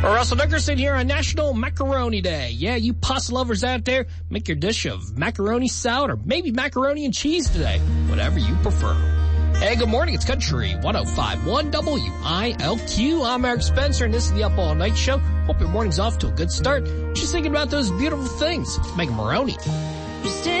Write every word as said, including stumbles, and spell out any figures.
Russell Dickerson here on National Macaroni Day. Yeah, you pasta lovers out there, make your dish of macaroni salad or maybe macaroni and cheese today, whatever you prefer. Hey, good morning. It's Country one oh five point one W I L Q. I'm Eric Spencer, and this is the Up All Night Show. Hope your morning's off to a good start. Just thinking about those beautiful things. Make macaroni.